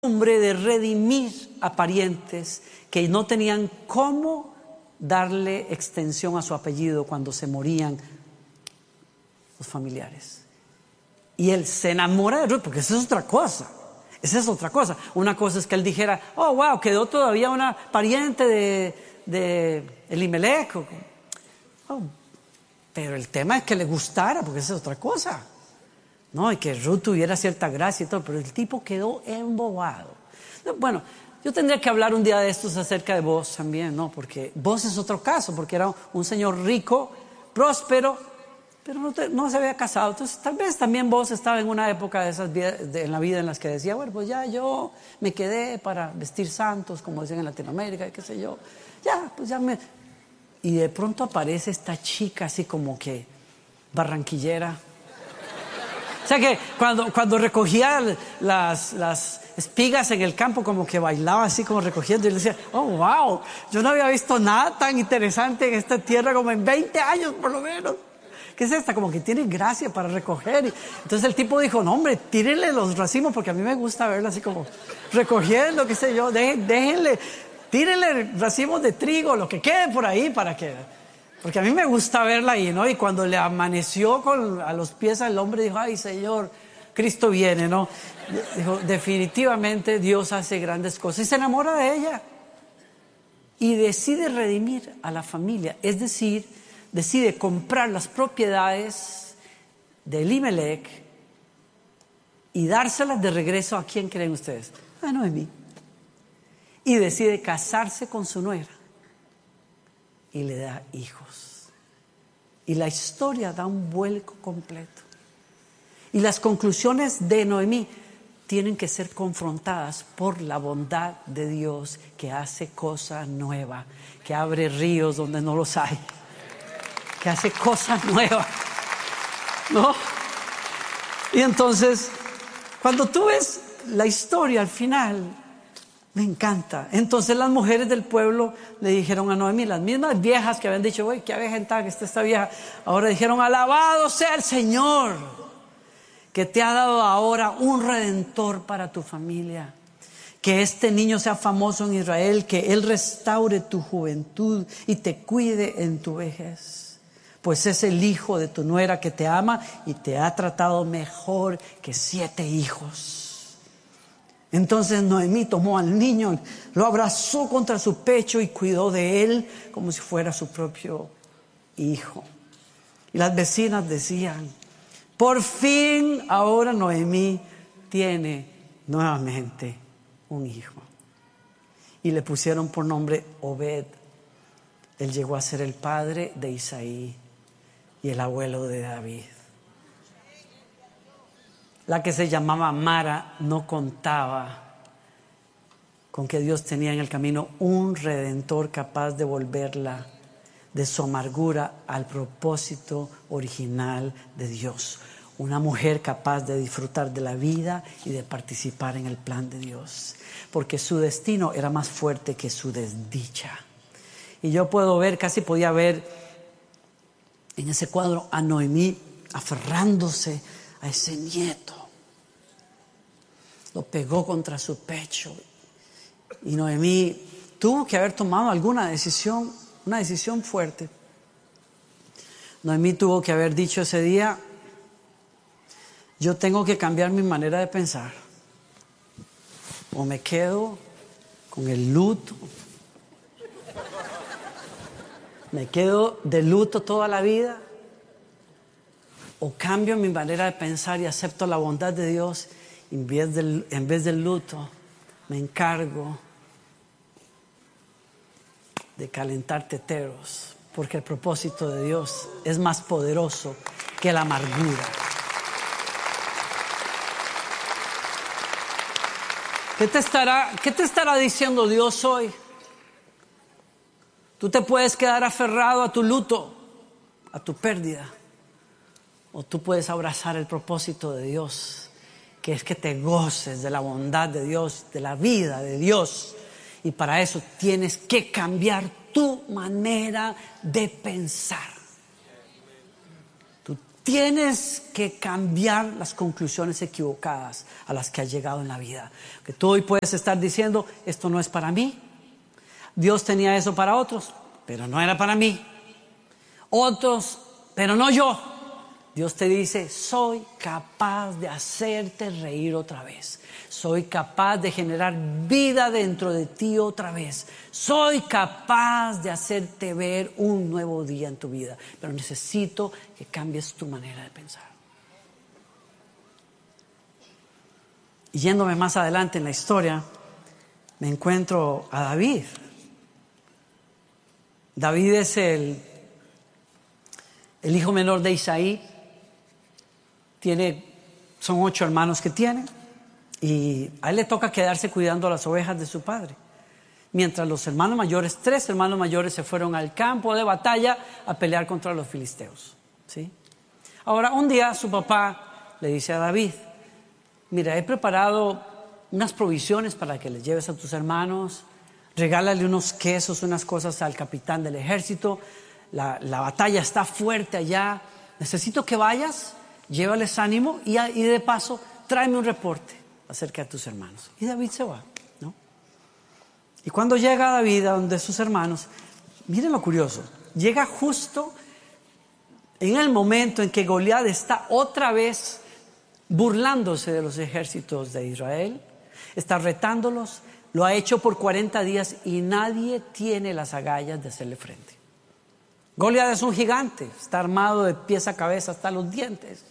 de redimir a parientes que no tenían cómo darle extensión a su apellido cuando se morían los familiares. Y él se enamora de Ruth, porque esa es otra cosa. Esa es otra cosa. Una cosa es que él dijera, oh, wow, quedó todavía una pariente de Elimelech. Oh, pero el tema es que le gustara, porque esa es otra cosa. No, y que Ruth tuviera cierta gracia y todo, pero el tipo quedó embobado. Bueno, yo tendría que hablar un día de estos acerca de Boaz también, ¿no? Porque Boaz es otro caso, porque era un señor rico, próspero, pero no se había casado. Entonces, tal vez también Boaz estaba en una época de esas en la vida en las que decía, bueno, pues ya yo me quedé para vestir santos, como dicen en Latinoamérica, y qué sé yo. Y de pronto aparece esta chica así como que barranquillera. O sea que cuando recogía las espigas en el campo, como que bailaba así como recogiendo, y le decía, oh, wow, yo no había visto nada tan interesante en esta tierra como en 20 años por lo menos. ¿Qué es esta? Como que tiene gracia para recoger. Entonces el tipo dijo, no, hombre, tírenle los racimos, porque a mí me gusta verla así como recogiendo, qué sé yo, tírenle racimos de trigo, lo que quede por ahí porque a mí me gusta verla ahí, ¿no? Y cuando le amaneció a los pies al hombre, dijo, ay, Señor, Cristo viene, ¿no? Dijo, definitivamente Dios hace grandes cosas. Y se enamora de ella. Y decide redimir a la familia. Es decir, decide comprar las propiedades de Elimelech y dárselas de regreso a quién creen ustedes. A Noemí. Y decide casarse con su nuera. Y le da hijos. Y la historia da un vuelco completo. Y las conclusiones de Noemí tienen que ser confrontadas por la bondad de Dios, que hace cosas nuevas, que abre ríos donde no los hay, que hace cosas nuevas, ¿no? Y entonces, cuando tú ves la historia al final, me encanta. Entonces las mujeres del pueblo le dijeron a Noemí, las mismas viejas que habían dicho, uy, qué avejentada que está esta vieja, ahora dijeron, alabado sea el Señor, que te ha dado ahora un redentor para tu familia, que este niño sea famoso en Israel, que Él restaure tu juventud y te cuide en tu vejez, pues es el hijo de tu nuera que te ama y te ha tratado mejor que 7 hijos. Entonces Noemí tomó al niño, lo abrazó contra su pecho y cuidó de él como si fuera su propio hijo. Y las vecinas decían, por fin ahora Noemí tiene nuevamente un hijo. Y le pusieron por nombre Obed. Él llegó a ser el padre de Isaí y el abuelo de David. La que se llamaba Mara no contaba con que Dios tenía en el camino un redentor capaz de volverla de su amargura al propósito original de Dios. Una mujer capaz de disfrutar de la vida y de participar en el plan de Dios, porque su destino era más fuerte que su desdicha. Y yo casi podía ver en ese cuadro a Noemí aferrándose a ese nieto. Lo pegó contra su pecho. Y Noemí tuvo que haber tomado alguna decisión, una decisión fuerte. Noemí tuvo que haber dicho ese día, yo tengo que cambiar mi manera de pensar. O me quedo con el luto. Me quedo de luto toda la vida. O cambio mi manera de pensar y acepto la bondad de Dios. En vez del luto, me encargo de calentar teteros, porque el propósito de Dios es más poderoso que la amargura. ¿Qué te estará diciendo Dios hoy? Tú te puedes quedar aferrado a tu luto, a tu pérdida, o tú puedes abrazar el propósito de Dios, que es que te goces de la bondad de Dios, de la vida de Dios. Y para eso tienes que cambiar tu manera de pensar. Tú tienes que cambiar las conclusiones equivocadas a las que has llegado en la vida. Que tú hoy puedes estar diciendo, esto no es para mí. Dios tenía eso para otros, pero no era para mí. Otros, pero no yo. Dios te dice, soy capaz de hacerte reír otra vez. Soy capaz de generar vida dentro de ti otra vez. Soy capaz de hacerte ver un nuevo día en tu vida. Pero necesito que cambies tu manera de pensar. Y yéndome más adelante en la historia, me encuentro a David. David es el hijo menor de Isaí. Son 8 hermanos que tiene. Y a él le toca quedarse cuidando las ovejas de su padre. Mientras los hermanos mayores, 3 hermanos mayores, se fueron al campo de batalla a pelear contra los filisteos. ¿Sí? Ahora, un día su papá le dice a David, mira, he preparado unas provisiones para que les lleves a tus hermanos. Regálale unos quesos, unas cosas al capitán del ejército. La batalla está fuerte allá. Necesito que vayas, llévales ánimo y de paso tráeme un reporte acerca de tus hermanos. Y David se va, ¿no? Y cuando llega David a donde sus hermanos, miren lo curioso, llega justo en el momento en que Goliat está otra vez burlándose de los ejércitos de Israel, está retándolos, lo ha hecho por 40 días y nadie tiene las agallas de hacerle frente. Goliat es un gigante, está armado de pies a cabeza hasta los dientes.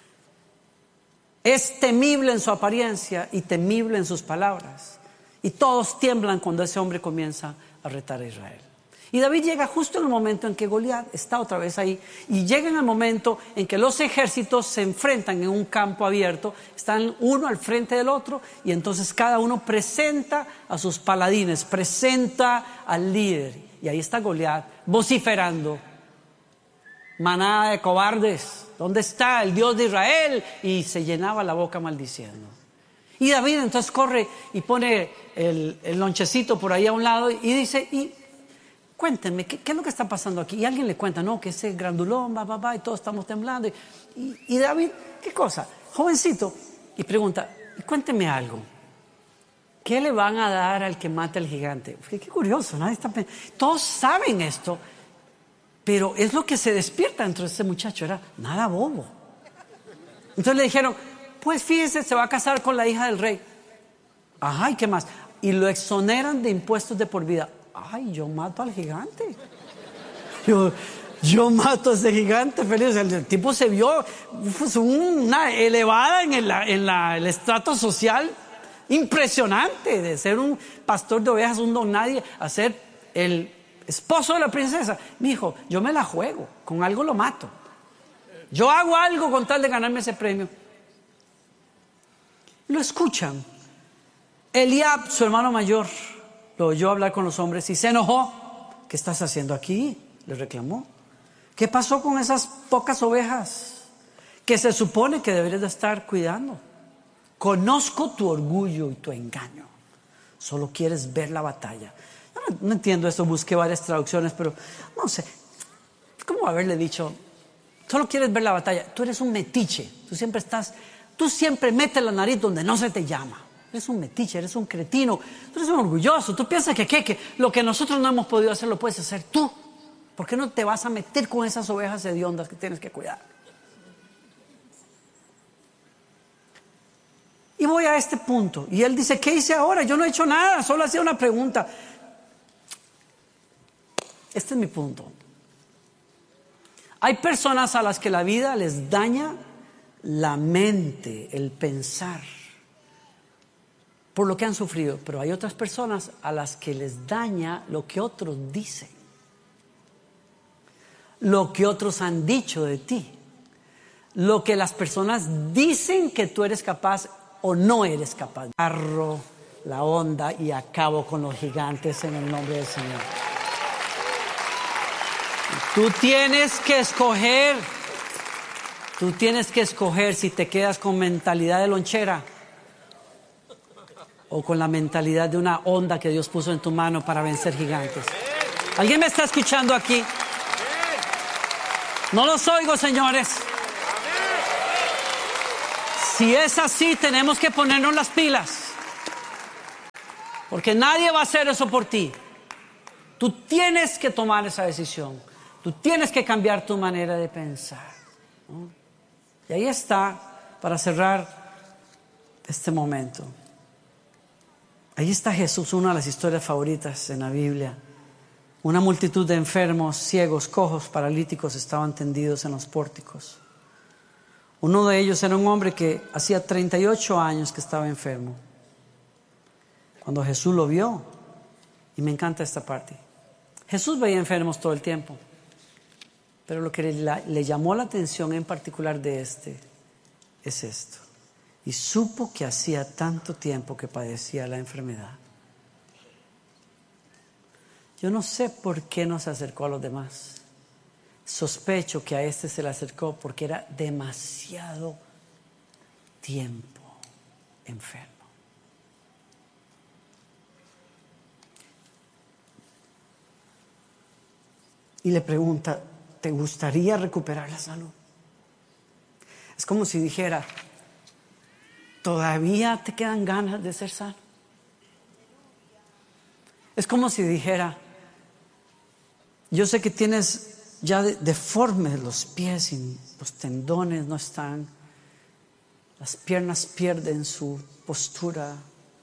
Es temible en su apariencia y temible en sus palabras. Y todos tiemblan cuando ese hombre comienza a retar a Israel. Y David llega justo en el momento en que Goliat está otra vez ahí. Y llega en el momento en que los ejércitos se enfrentan en un campo abierto. Están uno al frente del otro. Y entonces cada uno presenta a sus paladines, presenta al líder. Y ahí está Goliat vociferando. Manada de cobardes, ¿dónde está el Dios de Israel? Y se llenaba la boca maldiciendo. Y David entonces corre y pone el lonchecito por ahí a un lado y dice, y cuéntenme, ¿qué es lo que está pasando aquí? Y alguien le cuenta, no, que ese grandulón, y todos estamos temblando. Y David, ¿qué cosa? Jovencito, y pregunta, cuéntenme algo. ¿Qué le van a dar al que mata al gigante? Qué curioso, nadie está pensando. Todos saben esto. Pero es lo que se despierta dentro de ese muchacho, era nada bobo. Entonces le dijeron, pues fíjese, se va a casar con la hija del rey. Ajá, ¿y qué más? Y lo exoneran de impuestos de por vida. Ay, yo mato al gigante. Yo mato a ese gigante feliz. El tipo se vio pues, una elevada en el estrato social impresionante, de ser un pastor de ovejas, un don nadie, a ser el esposo de la princesa. Mi hijo, yo me la juego, con algo lo mato. Yo hago algo con tal de ganarme ese premio. Lo escuchan. Eliab, su hermano mayor, lo oyó hablar con los hombres y se enojó. ¿Qué estás haciendo aquí?, le reclamó. ¿Qué pasó con esas pocas ovejas que se supone que deberías de estar cuidando? Conozco tu orgullo y tu engaño. Solo quieres ver la batalla. No entiendo esto, busqué varias traducciones, pero no sé. Es como haberle dicho, solo quieres ver la batalla. Tú eres un metiche. Tú siempre metes la nariz donde no se te llama. Eres un metiche, eres un cretino. Tú eres un orgulloso. Tú piensas que lo que nosotros no hemos podido hacer lo puedes hacer tú. ¿Por qué no te vas a meter con esas ovejas hediondas que tienes que cuidar? Y voy a este punto. Y él dice, ¿qué hice ahora? Yo no he hecho nada, solo hacía una pregunta. Este es mi punto. Hay personas a las que la vida les daña la mente, el pensar, por lo que han sufrido. Pero hay otras personas a las que les daña lo que otros dicen, lo que otros han dicho de ti, lo que las personas dicen que tú eres capaz o no eres capaz. Agarro la onda y acabo con los gigantes en el nombre del Señor. Tú tienes que escoger si te quedas con mentalidad de lonchera o con la mentalidad de una onda que Dios puso en tu mano para vencer gigantes. ¿Alguien me está escuchando aquí? No los oigo, señores. Si es así, tenemos que ponernos las pilas. Porque nadie va a hacer eso por ti. Tú tienes que tomar esa decisión. Tú tienes que cambiar tu manera de pensar, ¿no? Y ahí está, para cerrar este momento. Ahí está Jesús, una de las historias favoritas en la Biblia. Una multitud de enfermos, ciegos, cojos, paralíticos estaban tendidos en los pórticos. Uno de ellos era un hombre que hacía 38 años que estaba enfermo. Cuando Jesús lo vio, y me encanta esta parte, Jesús veía enfermos todo el tiempo, pero lo que le llamó la atención en particular de este es esto: y supo que hacía tanto tiempo que padecía la enfermedad. Yo no sé por qué no se acercó a los demás. Sospecho que a este se le acercó porque era demasiado tiempo enfermo. Y le pregunta: ¿te gustaría recuperar la salud? Es como si dijera: ¿todavía te quedan ganas de ser sano? Es como si dijera: yo sé que tienes ya deformes los pies y los tendones no están, las piernas pierden su postura.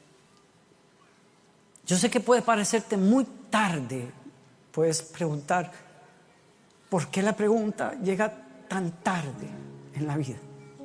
Yo sé que puede parecerte muy tarde. Puedes preguntar: ¿por qué la pregunta llega tan tarde en la vida?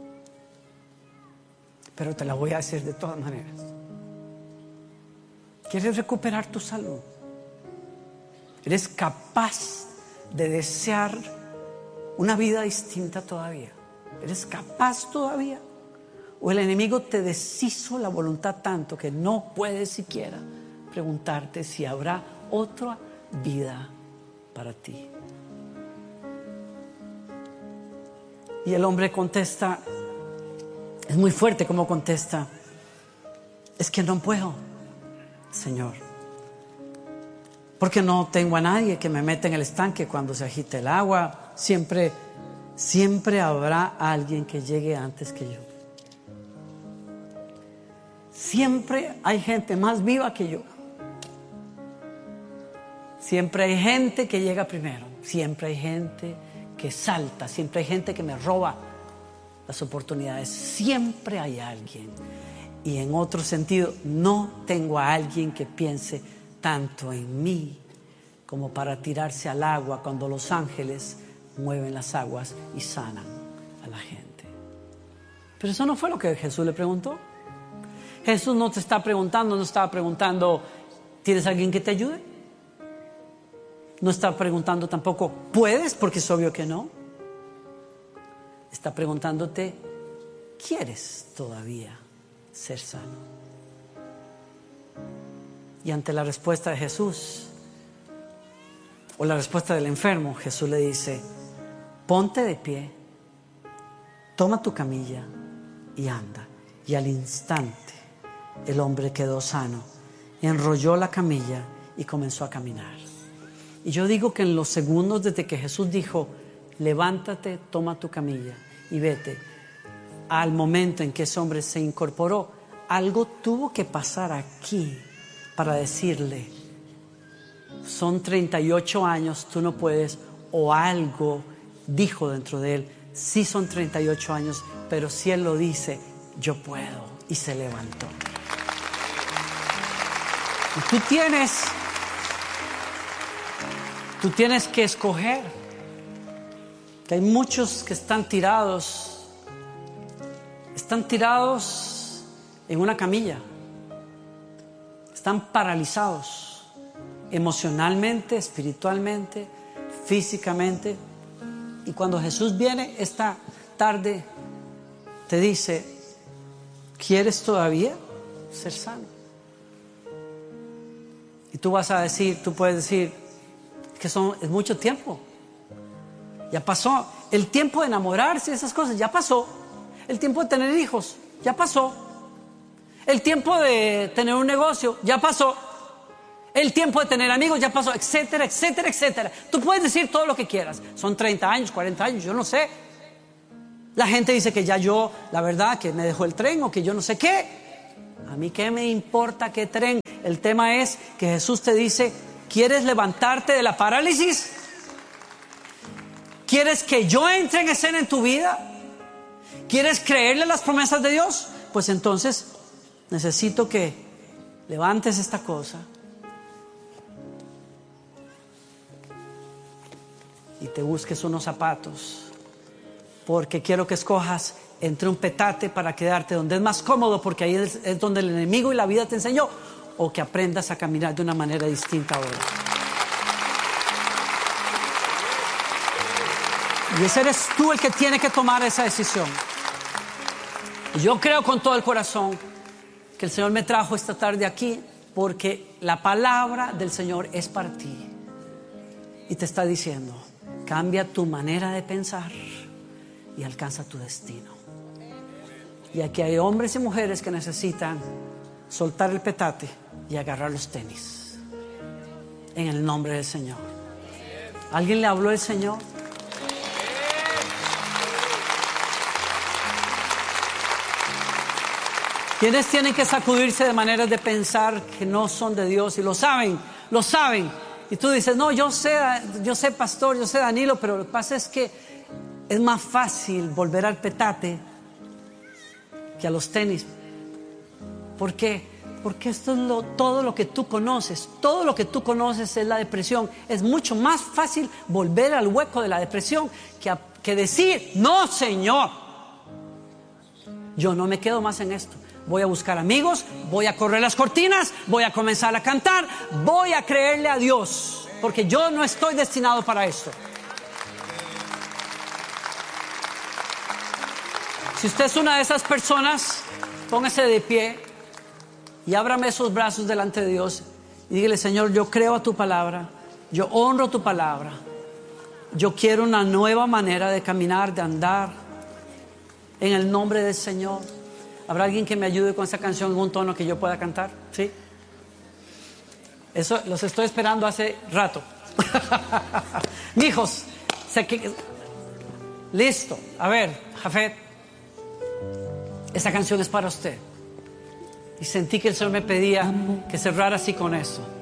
Pero te la voy a hacer de todas maneras. ¿Quieres recuperar tu salud? ¿Eres capaz de desear una vida distinta todavía? ¿Eres capaz todavía? ¿O el enemigo te deshizo la voluntad tanto que no puedes siquiera preguntarte si habrá otra vida para ti? Y el hombre contesta, es muy fuerte como contesta: es que no puedo, Señor, porque no tengo a nadie que me meta en el estanque cuando se agite el agua. Siempre habrá alguien que llegue antes que yo. Siempre hay gente más viva que yo. Siempre hay gente que llega primero. Siempre hay gente que salta. Siempre hay gente que me roba las oportunidades. Siempre hay alguien. Y en otro sentido, no tengo a alguien que piense tanto en mí como para tirarse al agua cuando los ángeles mueven las aguas y sanan a la gente. Pero eso no fue lo que Jesús le preguntó. Jesús no te está preguntando, no estaba preguntando: ¿tienes alguien que te ayude? No está preguntando tampoco: ¿puedes? Porque es obvio que no. Está preguntándote: ¿quieres todavía ser sano? Y ante la respuesta de Jesús, o la respuesta del enfermo, Jesús le dice: ponte de pie, toma tu camilla y anda. Y al instante el hombre quedó sano, enrolló la camilla y comenzó a caminar. Y yo digo que en los segundos desde que Jesús dijo: levántate, toma tu camilla y vete, al momento en que ese hombre se incorporó, algo tuvo que pasar aquí para decirle: son 38 años, tú no puedes. O algo dijo dentro de él: sí, son 38 años, pero si él lo dice, yo puedo. Y se levantó. Y tú tienes que escoger. Que hay muchos que están tirados en una camilla. Están paralizados emocionalmente, espiritualmente, físicamente. Y cuando Jesús viene esta tarde, te dice: ¿quieres todavía ser sano? Y tú puedes decir que es mucho tiempo. Ya pasó. El tiempo de enamorarse, esas cosas, ya pasó. El tiempo de tener hijos, ya pasó. El tiempo de tener un negocio, ya pasó. El tiempo de tener amigos, ya pasó, etcétera, etcétera, etcétera. Tú puedes decir todo lo que quieras. Son 30 años, 40 años, yo no sé. La gente dice que ya yo, la verdad, que me dejó el tren o que yo no sé qué. A mí qué me importa qué tren. El tema es que Jesús te dice, ¿quieres levantarte de la parálisis? ¿Quieres que yo entre en escena en tu vida? ¿Quieres creerle las promesas de Dios? Pues entonces necesito que levantes esta cosa y te busques unos zapatos, porque quiero que escojas entre un petate para quedarte donde es más cómodo, porque ahí es donde el enemigo y la vida te enseñó, o que aprendas a caminar de una manera distinta ahora. Y ese eres tú el que tiene que tomar esa decisión. Yo creo con todo el corazón que el Señor me trajo esta tarde aquí porque la palabra del Señor es para ti y te está diciendo, cambia tu manera de pensar y alcanza tu destino. Y aquí hay hombres y mujeres que necesitan soltar el petate y agarrar los tenis en el nombre del Señor. ¿Alguien le habló el Señor? ¿Quiénes tienen que sacudirse de maneras de pensar que no son de Dios? Y lo saben, lo saben. Y tú dices, no, yo sé pastor, yo sé Danilo, pero lo que pasa es que es más fácil volver al petate que a los tenis. ¿Por qué? Porque esto es todo lo que tú conoces. Todo lo que tú conoces es la depresión. Es mucho más fácil volver al hueco de la depresión que decir, no, Señor, yo no me quedo más en esto. Voy a buscar amigos, voy a correr las cortinas, voy a comenzar a cantar, voy a creerle a Dios, porque yo no estoy destinado para esto. Si usted es una de esas personas, póngase de pie y ábrame esos brazos delante de Dios y dígale, Señor, yo creo a tu palabra, yo honro tu palabra, yo quiero una nueva manera de caminar, de andar, en el nombre del Señor. ¿Habrá alguien que me ayude con esa canción en un tono que yo pueda cantar? ¿Sí? Eso los estoy esperando hace rato. Mijos, listo. A ver, Jafet, esa canción es para usted. Y sentí que el Señor me pedía que cerrara así con eso.